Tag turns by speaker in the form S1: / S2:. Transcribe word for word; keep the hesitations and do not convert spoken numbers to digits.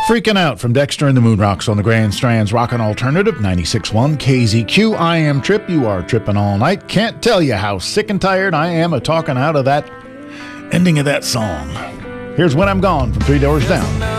S1: Freaking Out from Dexter and the Moonrocks on the Grand Strand's Rockin' Alternative, ninety-six point one K Z Q. I am Trip. You are tripping all night. Can't tell you how sick and tired I am of talking out of that ending of that song. Here's When I'm Gone from Three Doors Down.